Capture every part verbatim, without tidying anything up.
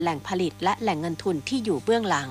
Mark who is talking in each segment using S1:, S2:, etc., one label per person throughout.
S1: แหล่งผลิตและแหล่งเงินทุนที่อยู่เบื้องหลัง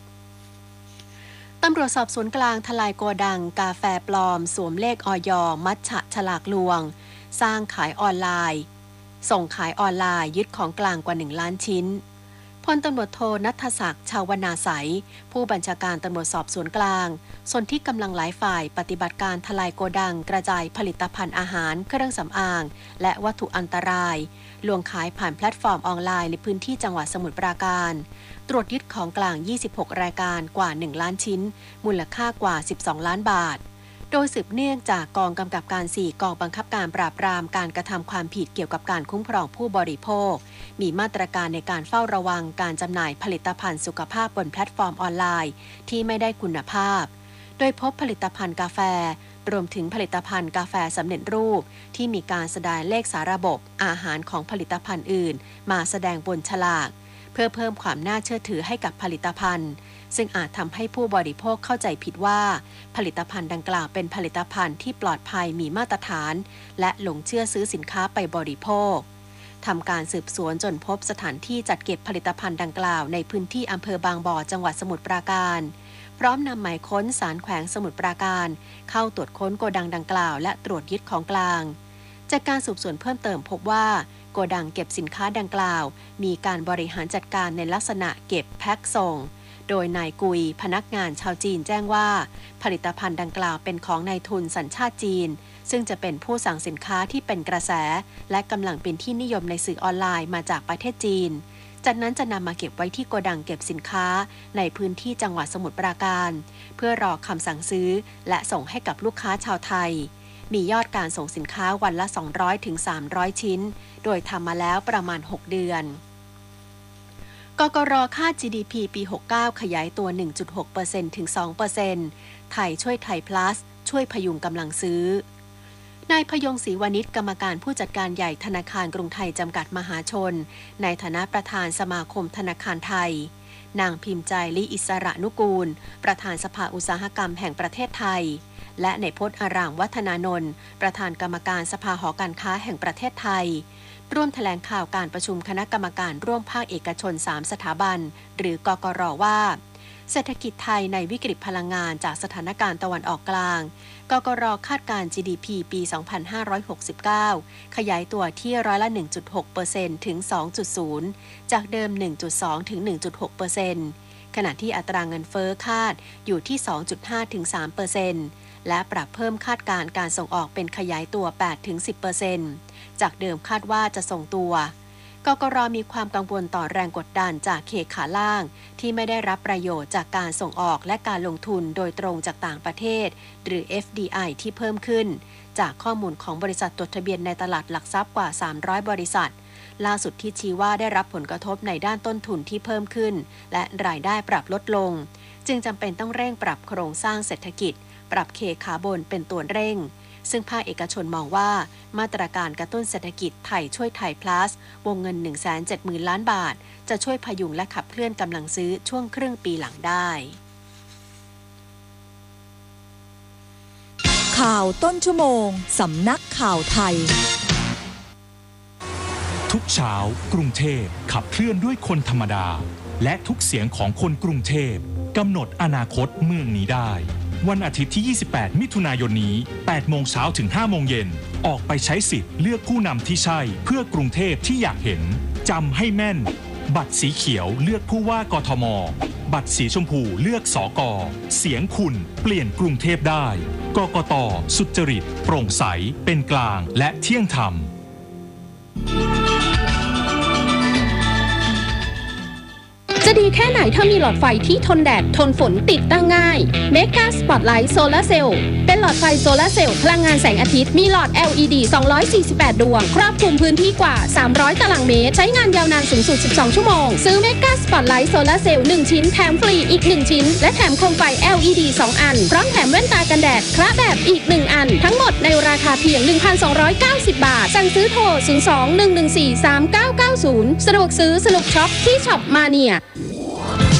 S1: ตำรวจสอบสวนกลางทลายโกดังกาแฟปลอมสวมเลขอย.มัทฉะฉลากลวงสร้างขายออนไลน์ส่งขายออนไลน์ยึดของกลางกว่าหนึ่งล้านชิ้นพลตำรวจโทณัฐศักดิ์ชาวนาใสผู้บัญชาการตำรวจสอบสวนกลางส่วนที่กำลังหลายฝ่ายปฏิบัติการทลายโกดังกระจายผลิตภัณฑ์อาหารเครื่องสำอางและวัตถุอันตรายลวงขายผ่านแพลตฟอร์มออนไลน์ในพื้นที่จังหวัดสมุทรปราการตรวจยึดของกลางยี่สิบหกรายการกว่าหนึ่งล้านชิ้นมูลค่ากว่าสิบสองล้านบาทโดยสืบเนื่องจากกองกำกับการสี่กองบังคับการปราบปรามการกระทำความผิดเกี่ยวกับการคุ้มครองผู้บริโภคมีมาตรการในการเฝ้าระวังการจำหน่ายผลิตภัณฑ์สุขภาพบนแพลตฟอร์มออนไลน์ที่ไม่ได้คุณภาพโดยพบผลิตภัณฑ์กาแฟรวมถึงผลิตภัณฑ์กาแฟสำเร็จรูปที่มีการแสดงเลขสาระบบอาหารของผลิตภัณฑ์อื่นมาแสดงบนฉลากเพื่อเพิ่มความน่าเชื่อถือให้กับผลิตภัณฑ์ซึ่งอาจทำให้ผู้บริโภคเข้าใจผิดว่าผลิตภัณฑ์ดังกล่าวเป็นผลิตภัณฑ์ที่ปลอดภัยมีมาตรฐานและหลงเชื่อซื้อสินค้าไปบริโภคทำการสืบสวนจนพบสถานที่จัดเก็บผลิตภัณฑ์ดังกล่าวในพื้นที่อำเภอบางบ่อจังหวัดสมุทรปราการพร้อมนำหมายค้นศาลแขวงสมุทรปราการเข้าตรวจค้นโกดังดังกล่าวและตรวจยึดของกลางจากการสืบสวนเพิ่มเติมพบว่าโกดังเก็บสินค้าดังกล่าวมีการบริหารจัดการในลักษณะเก็บแพ็คส่งโดยนายกุยพนักงานชาวจีนแจ้งว่าผลิตภัณฑ์ดังกล่าวเป็นของนายทุนสัญชาติจีนซึ่งจะเป็นผู้สั่งสินค้าที่เป็นกระแสและกำลังเป็นที่นิยมในสื่อออนไลน์มาจากประเทศจีนจากนั้นจะนำมาเก็บไว้ที่โกดังเก็บสินค้าในพื้นที่จังหวัดสมุทรปราการเพื่อรอคำสั่งซื้อและส่งให้กับลูกค้าชาวไทยมียอดการส่งสินค้าวันละ สองร้อยถึงสามร้อย ชิ้นโดยทำมาแล้วประมาณหกเดือนกกร.คาด จี ดี พี ปี หกสิบเก้า ขยายตัว หนึ่งจุดหกเปอร์เซ็นต์ ถึง สองเปอร์เซ็นต์ ไทยช่วยไทย plus ช่วยพยุงกำลังซื้อนายพยงศรีวณิชกรรมการผู้จัดการใหญ่ธนาคารกรุงไทยจำกัดมหาชนในฐานะประธานสมาคมธนาคารไทยนางพิมพ์ใจลิอิสระนุกูลประธานสภาอุตสาหกรรมแห่งประเทศไทยและนายพจน์อารามวัฒนานนท์ประธานกรรมการสภาหอการค้าแห่งประเทศไทยร่วมแถลงข่าวการประชุมคณะกรรมการร่วมภาคเอกชนสามสถาบันหรือกกร.ว่าเศรษฐกิจไทยในวิกฤตพลังงานจากสถานการณ์ตะวันออกกลางกกร.คาดการ จี ดี พี ปี สองพันห้าร้อยหกสิบเก้า ขยายตัวที่ร้อยละ หนึ่งจุดหกเปอร์เซ็นต์ ถึง สองจุดศูนย์ จากเดิม หนึ่งจุดสอง ถึง หนึ่งจุดหกเปอร์เซ็นต์ ขณะที่อัตราเงินเฟ้อคาดอยู่ที่ สองจุดห้า ถึง สามเปอร์เซ็นต์ และปรับเพิ่มคาดการการส่งออกเป็นขยายตัว แปดถึงสิบเปอร์เซ็นต์ จากเดิมคาดว่าจะส่งตัวกกร.มีความกังวลต่อแรงกดดันจากเขตขาล่างที่ไม่ได้รับประโยชน์จากการส่งออกและการลงทุนโดยตรงจากต่างประเทศหรือ เอฟ ดี ไอ ที่เพิ่มขึ้นจากข้อมูลของบริษัทจดทะเบียนในตลาดหลักทรัพย์กว่าสามร้อยบริษัทล่าสุดที่ชี้ว่าได้รับผลกระทบในด้านต้นทุนที่เพิ่มขึ้นและรายได้ปรับลดลงจึงจำเป็นต้องเร่งปรับโครงสร้างเศรษฐกิจปรับเคขาบนเป็นตัวเร่งซึ่งภาคเอกชนมองว่ามาตรการกระตุ้นเศรษฐกิจไทยช่วยไทย plus วงเงิน หนึ่งแสนเจ็ดหมื่น ล้านบาทจะช่วยพยุงและขับเคลื่อนกำลังซื้อช่วงครึ่งปีหลังได้
S2: ข่าวต้นชั่วโมงสำนักข่าวไทย
S3: ทุกเช้ากรุงเทพขับเคลื่อนด้วยคนธรรมดาและทุกเสียงของคนกรุงเทพกำหนดอนาคตเมืองนี้ได้วันอาทิตย์ที่ยี่สิบแปดมิถุนายนนี้แปดโมงเช้าถึงห้าโมงเย็นออกไปใช้สิทธิ์เลือกผู้นำที่ใช่เพื่อกรุงเทพที่อยากเห็นจำให้แม่นบัตรสีเขียวเลือกผู้ว่ากทมบัตรสีชมพูเลือกสกเสียงคุณเปลี่ยนกรุงเทพได้กกต.สุจริตโปร่งใสเป็นกลางและเที่ยงธรรม
S4: จะดีแค่ไหนถ้ามีหลอดไฟที่ทนแดดทนฝนติดตั้งง่าย Mega Spotlight Solar Cell เป็นหลอดไฟโซลาร์เซลล์พลังงานแสงอาทิตย์มีหลอด แอล อี ดี สองร้อยสี่สิบแปด ดวงครอบคลุมพื้นที่กว่าสามร้อยตารางเมตรใช้งานยาวนานสูงสุดสิบสองชั่วโมงซื้อ Mega Spotlight Solar Cell หนึ่งชิ้นแถมฟรีอีกหนึ่งชิ้นและแถมโคมไฟ แอล อี ดี สองอันพร้อมแถมแว่นตากันแดดคละแบบอีกหนึ่งอันทั้งหมดในราคาเพียง หนึ่งพันสองร้อยเก้าสิบ บาทสั่งซื้อโทรศูนย์ สอง หนึ่ง หนึ่ง สี่ สาม เก้า เก้า ศูนย์สะดวกซื้อสนุกช็อปที่ช็อปมาเนีย